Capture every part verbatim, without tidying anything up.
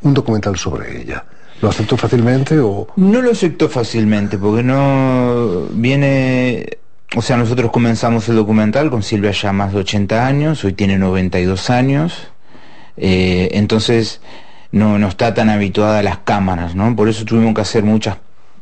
un documental sobre ella. ¿Lo aceptó fácilmente o...? No lo aceptó fácilmente, porque no viene... O sea, nosotros comenzamos el documental con Silvia ya más de ochenta años, hoy tiene noventa y dos años, eh, entonces no, no está tan habituada a las cámaras, ¿no? Por eso tuvimos que hacer muchas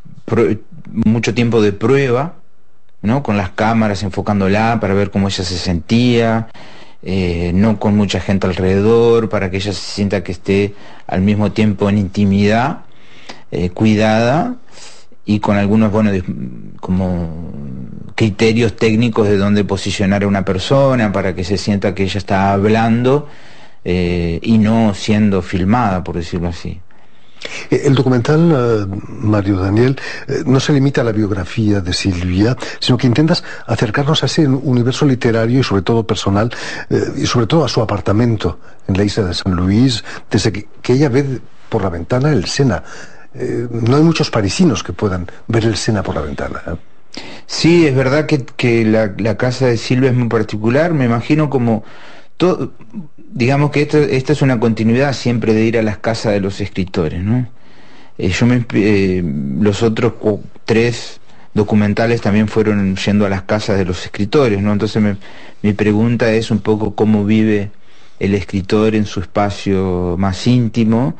mucho tiempo de prueba, ¿no? Con las cámaras, enfocándola para ver cómo ella se sentía, eh, no con mucha gente alrededor, para que ella se sienta que esté al mismo tiempo en intimidad, eh, cuidada, y con algunos, bueno, como criterios técnicos de dónde posicionar a una persona para que se sienta que ella está hablando eh, y no siendo filmada, por decirlo así. El documental, uh, Mario Daniel, eh, no se limita a la biografía de Silvia, sino que intentas acercarnos a ese universo literario y sobre todo personal, eh, y sobre todo a su apartamento en la isla de San Luis, desde que, que ella ve por la ventana el Sena. Eh, no hay muchos parisinos que puedan ver el Sena por la ventana, ¿eh? Sí, es verdad que, que la, la casa de Silvia es muy particular, me imagino como todo, digamos que esto, esta es una continuidad siempre de ir a las casas de los escritores, ¿no? Eh, yo me, eh, los otros tres documentales también fueron yendo a las casas de los escritores, ¿no? Entonces me, mi pregunta es un poco cómo vive el escritor en su espacio más íntimo,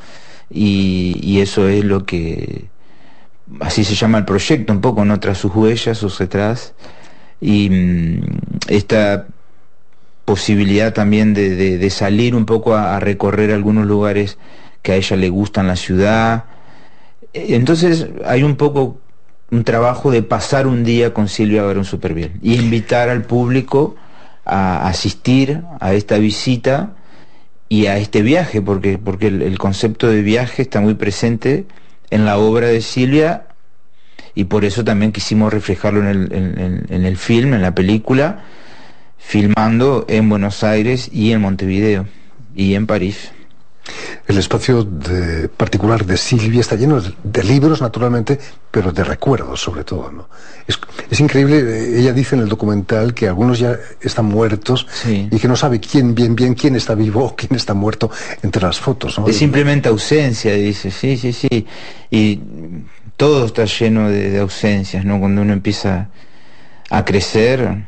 y, y eso es lo que, así se llama el proyecto un poco, ¿no? Tras sus huellas, sus detrás, y mmm, esta posibilidad también de, de, de salir un poco a, a recorrer algunos lugares que a ella le gustan, la ciudad. Entonces hay un poco un trabajo de pasar un día con Silvia Barón Supervielle y invitar al público a asistir a esta visita y a este viaje, porque, porque el, el concepto de viaje está muy presente en la obra de Silvia, y por eso también quisimos reflejarlo en el, en, en el film, en la película, filmando en Buenos Aires y en Montevideo y en París. El espacio de, particular de Silvia está lleno de, de libros, naturalmente, pero de recuerdos, sobre todo, ¿no? Es, es increíble, ella dice en el documental que algunos ya están muertos, sí, y que no sabe quién, bien, bien, quién está vivo o quién está muerto entre las fotos, ¿no? Es simplemente ausencia, dice, sí, sí, sí. Y todo está lleno de, de ausencias, ¿no? Cuando uno empieza a crecer,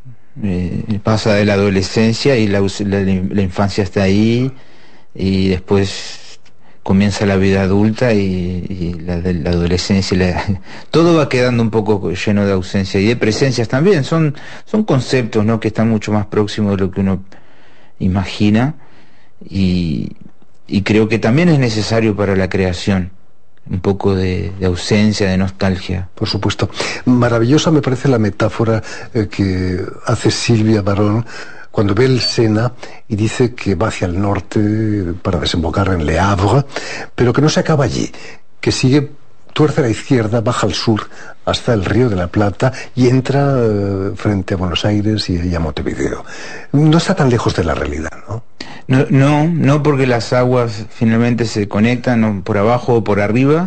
eh, pasa de la adolescencia y la, la, la infancia está ahí, y después comienza la vida adulta y, y la, de la adolescencia, la, todo va quedando un poco lleno de ausencia y de presencias también. Son, son conceptos, ¿no?, que están mucho más próximos de lo que uno imagina, y, y creo que también es necesario para la creación un poco de, de ausencia, de nostalgia. Por supuesto. Maravillosa me parece la metáfora eh, que hace Silvia Barón cuando ve el Sena y dice que va hacia el norte para desembocar en Le Havre, pero que no se acaba allí, que sigue, tuerce a la izquierda, baja al sur hasta el Río de la Plata y entra eh, frente a Buenos Aires y, y a Montevideo. No está tan lejos de la realidad, ¿no? No, no, no, porque las aguas finalmente se conectan, ¿no?, por abajo o por arriba,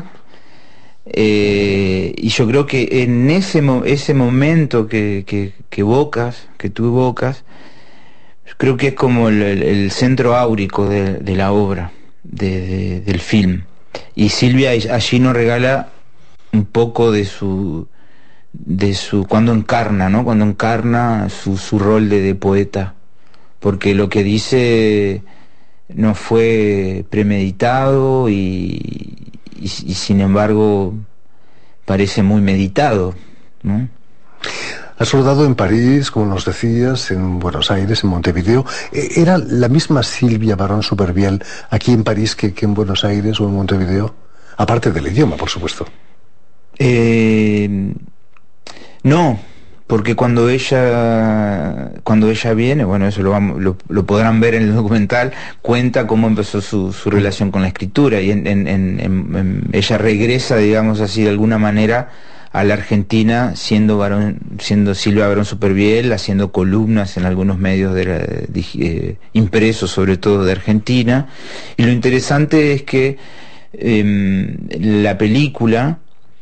eh, y yo creo que en ese, mo ese momento que, que, que evocas, que tú evocas, creo que es como el, el, el centro áurico de, de la obra, de, de, del film. Y Silvia allí nos regala un poco de su, de su cuando encarna, ¿no? Cuando encarna su, su rol de, de poeta, porque lo que dice no fue premeditado y, y, y sin embargo parece muy meditado, ¿no? Has rodado en París, como nos decías, en Buenos Aires, en Montevideo. ¿Era la misma Silvia Barón Supervielle aquí en París que, que en Buenos Aires o en Montevideo? Aparte del idioma, por supuesto. Eh, no, porque cuando ella cuando ella viene, bueno, eso lo, vamos, lo, lo podrán ver en el documental, cuenta cómo empezó su, su relación con la escritura, y en, en, en, en, ella regresa, digamos así, de alguna manera a la Argentina siendo Barón, siendo Silvia Barón Supervielle, haciendo columnas en algunos medios de la, de, eh, impresos sobre todo de Argentina. Y lo interesante es que eh, la película,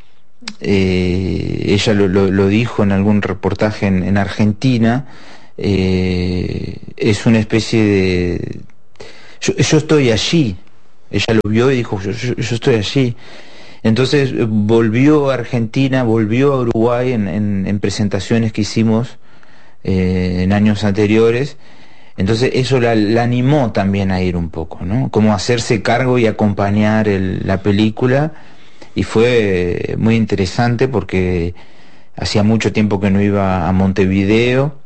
eh, ella lo, lo, lo dijo en algún reportaje en, en Argentina, eh, es una especie de yo, yo estoy allí, Ella lo vio y dijo, yo, yo, yo estoy allí. Entonces volvió a Argentina, volvió a Uruguay en, en, en presentaciones que hicimos eh, en años anteriores. Entonces eso la, la animó también a ir un poco, ¿no? Como hacerse cargo y acompañar el, la película, y fue muy interesante porque hacía mucho tiempo que no iba a Montevideo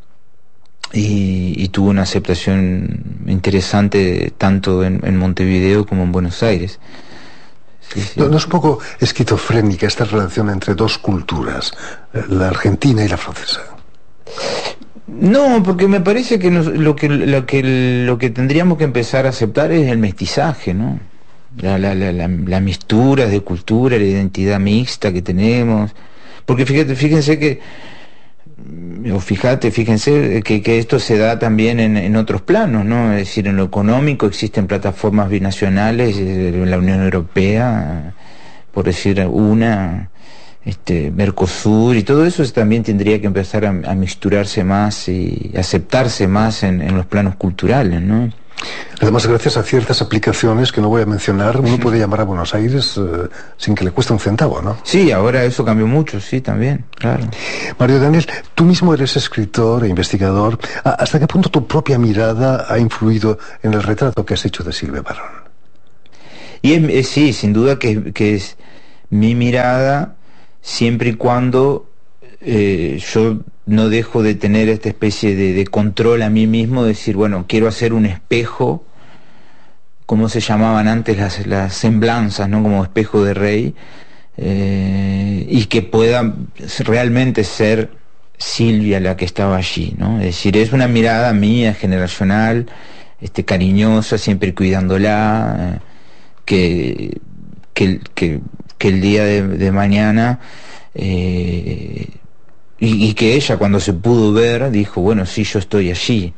y, y tuvo una aceptación interesante tanto en, en Montevideo como en Buenos Aires. Sí, sí. ¿No, no es un poco esquizofrénica esta relación entre dos culturas, la argentina y la francesa? No, porque me parece que nos, lo que lo que lo que tendríamos que empezar a aceptar es el mestizaje, ¿no? La la la la, la mistura de cultura, la identidad mixta que tenemos. Porque fíjate, fíjense que o fíjate, fíjense que, que esto se da también en, en otros planos, ¿no? Es decir, en lo económico existen plataformas binacionales en la Unión Europea, por decir una, este Mercosur, y todo eso también tendría que empezar a, a mixturarse más y aceptarse más en, en los planos culturales, ¿no? Además, gracias a ciertas aplicaciones que no voy a mencionar, uno puede llamar a Buenos Aires eh, sin que le cueste un centavo, ¿no? Sí, ahora eso cambió mucho, sí, también, claro. Mario Daniel, tú mismo eres escritor e investigador. ¿Hasta qué punto tu propia mirada ha influido en el retrato que has hecho de Silvia Barón? Y es, es, sí, sin duda que, que es mi mirada, siempre y cuando eh, yo no dejo de tener esta especie de, de control a mí mismo, decir, bueno, quiero hacer un espejo, como se llamaban antes las, las semblanzas, ¿no? Como espejo de rey, eh, y que pueda realmente ser Silvia la que estaba allí, ¿no? Es decir, es una mirada mía, generacional, este, cariñosa, siempre cuidándola, eh, que, que, que, que el día de, de mañana... Eh, Y, y que ella, cuando se pudo ver, dijo, bueno, sí, yo estoy allí.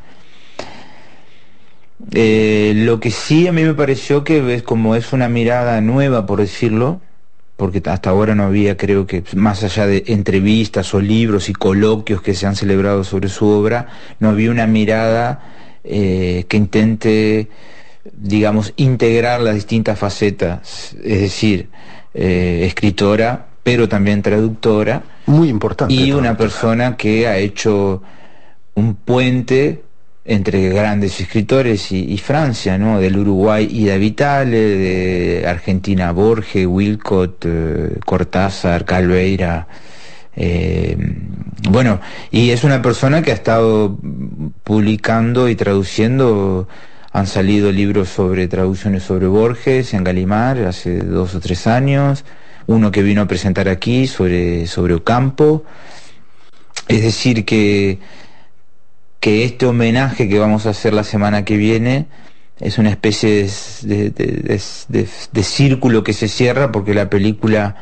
Eh, lo que sí a mí me pareció que es como es una mirada nueva, por decirlo, porque hasta ahora no había, creo que, más allá de entrevistas o libros y coloquios que se han celebrado sobre su obra, no había una mirada eh, que intente, digamos, integrar las distintas facetas, es decir, eh, escritora, pero también traductora, muy importante, y una persona que ha hecho un puente entre grandes escritores y, y Francia, ¿no? Del Uruguay Ida Vitale, de Argentina Borges, Wilcott, eh, Cortázar, Calveira, eh, bueno, y es una persona que ha estado publicando y traduciendo. Han salido libros sobre traducciones sobre Borges en Gallimard hace dos o tres años, uno que vino a presentar aquí sobre, sobre Ocampo. Es decir, que, que este homenaje que vamos a hacer la semana que viene es una especie de, de, de, de, de círculo que se cierra, porque la película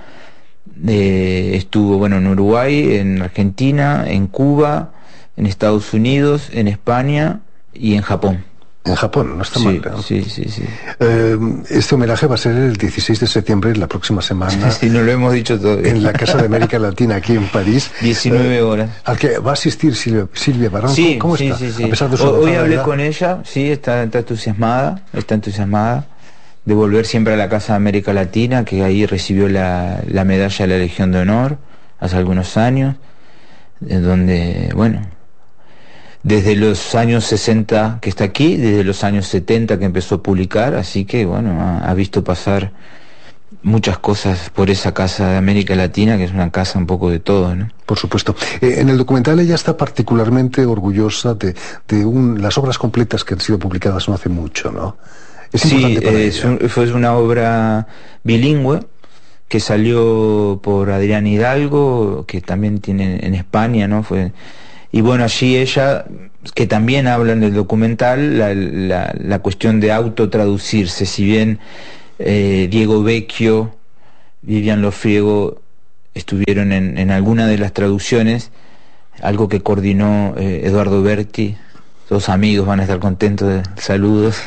eh, estuvo, bueno, en Uruguay, en Argentina, en Cuba, en Estados Unidos, en España y en Japón. En Japón, no está sí, mal, ¿no? Sí, sí, sí. Eh, este homenaje va a ser el dieciséis de septiembre, la próxima semana. Sí, no lo hemos dicho todavía. En la Casa de América Latina, aquí en París. diecinueve horas. Eh, al que va a asistir Silvia, Silvia Barón. Sí, ¿Cómo, cómo sí, está? Sí, sí. A pesar de su Hoy hablé edad. con ella, sí, está, está entusiasmada, está entusiasmada de volver siempre a la Casa de América Latina, que ahí recibió la, la medalla de la Legión de Honor hace algunos años, en donde, bueno, desde los años sesenta que está aquí, desde los años setenta que empezó a publicar, así que bueno, ha, ha visto pasar muchas cosas por esa Casa de América Latina, que es una casa un poco de todo, ¿no? Por supuesto. Eh, en el documental ella está particularmente orgullosa de, de un, las obras completas que han sido publicadas no hace mucho, ¿no? Es sí, importante para es ella. Un, fue una obra bilingüe que salió por Adrián Hidalgo, que también tiene en España, ¿no? Fue... Y bueno, allí ella, que también habla en el documental, la, la, la cuestión de autotraducirse. Si bien eh, Diego Vecchio, Vivian Lofriego estuvieron en, en alguna de las traducciones, algo que coordinó eh, Eduardo Berti, dos amigos van a estar contentos, de, saludos.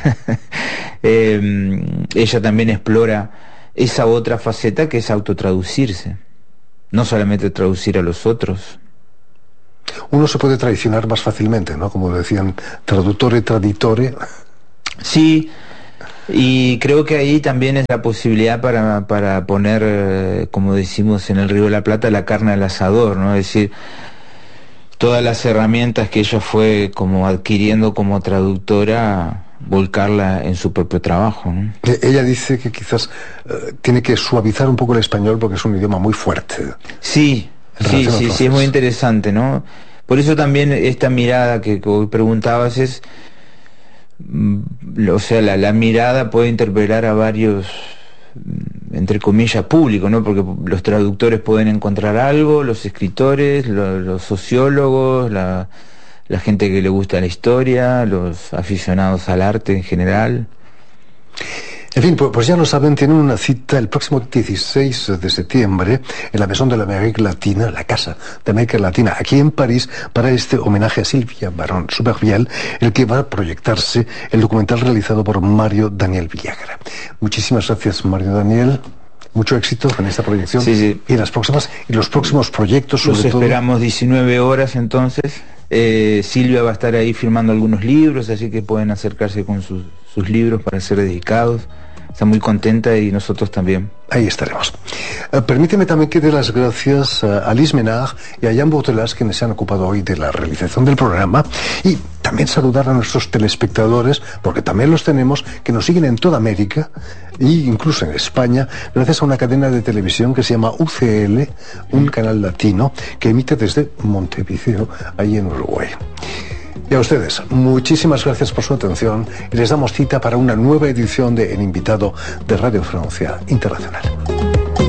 eh, ella también explora esa otra faceta que es autotraducirse, no solamente traducir a los otros. Uno se puede traicionar más fácilmente, ¿no? Como decían, traductore, traditore. Sí, Y creo que ahí también es la posibilidad para, para poner, eh, como decimos en el Río de la Plata, la carne al asador, ¿no? Es decir, todas las herramientas que ella fue como adquiriendo como traductora, volcarla en su propio trabajo, ¿no? Ella dice que quizás uh, tiene que suavizar un poco el español porque es un idioma muy fuerte. Sí, sí, sí, sí, es muy interesante, ¿no? Por eso también esta mirada que, que hoy preguntabas es, o sea, la, la mirada puede interpelar a varios, entre comillas, públicos, ¿no? Porque los traductores pueden encontrar algo, los escritores, lo, los sociólogos, la, la gente que le gusta la historia, los aficionados al arte en general. En fin, pues ya lo saben, tienen una cita el próximo dieciséis de septiembre en la Maison de la América Latina, la Casa de América Latina, aquí en París, para este homenaje a Silvia Barón Supervielle, el que va a proyectarse el documental realizado por Mario Daniel Villagra. Muchísimas gracias, Mario Daniel. Mucho éxito en esta proyección. Sí, sí. Y en las próximas, y los próximos proyectos, sobre Los todo. Esperamos diecinueve horas entonces. Eh, Silvia va a estar ahí firmando algunos libros, así que pueden acercarse con sus, sus libros para ser dedicados. Está muy contenta y nosotros también. Ahí estaremos. Uh, permíteme también que dé las gracias uh, a Liz Menard y a Jan Boutelas, quienes se han ocupado hoy de la realización del programa, y también saludar a nuestros telespectadores, porque también los tenemos, que nos siguen en toda América e incluso en España, gracias a una cadena de televisión que se llama U C L, un canal latino que emite desde Montevideo, ahí en Uruguay. Y a ustedes, muchísimas gracias por su atención y les damos cita para una nueva edición de El Invitado de Radio Francia Internacional.